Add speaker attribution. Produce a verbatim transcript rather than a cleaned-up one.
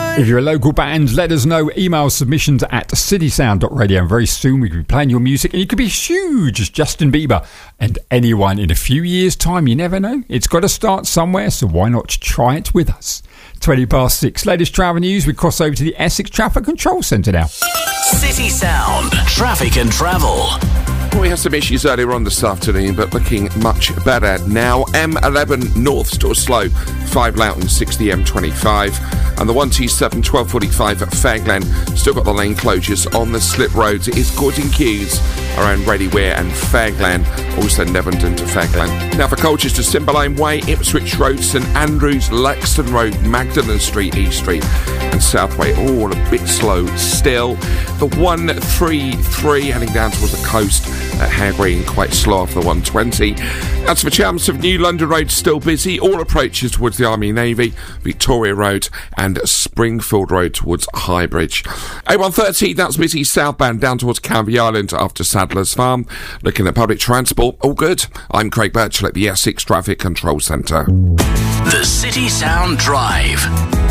Speaker 1: If you're a local band, let us know. Email submissions at citysound dot radio, and very soon we could be playing your music, and you could be as huge as Justin Bieber and anyone in a few years' time. You never know. It's got to start somewhere, so why not try it with us? twenty past six. Latest travel news. We cross over to the Essex Traffic Control Centre now.
Speaker 2: City Sound Traffic and Travel.
Speaker 3: We had some issues earlier on this afternoon, but looking much better now. M eleven North still slow, five Loughton, sixty M twenty-five, and the one T seven twelve forty-five at Fairglen still got the lane closures on the slip roads. It is causing queues around Ready Weir and Fairglen, also Nevendon to Fairglen. Now for Colchester, Cymberlane Way, Ipswich Road, St Andrews, Lexton Road, Magdalen Street, East Street and Southway, all a bit slow still. The one thirty-three heading down towards the coast at Hare Green, quite slow off the one twenty. As for Chelmsford, New London Road still busy, all approaches towards the Army Navy, Victoria Road and Springfield Road towards Highbridge. A one thirty, that's busy southbound down towards Canvey Island after Sadler's Farm. Looking at public transport, all good. I'm Craig Birchall at the Essex Traffic Control Centre.
Speaker 2: The City Sound Drive.